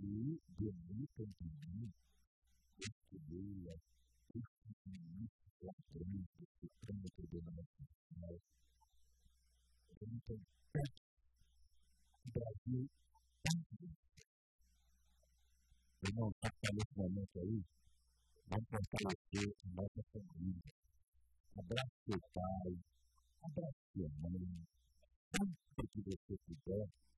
e delimitam também este leia, este ministro da frente, o Supremo Tribunal Federal. Então, o Brasil não está nesse momento aí, vamos fortalecer a nossa família. Abrace seu pai, abrace sua mãe, sempre que você puder,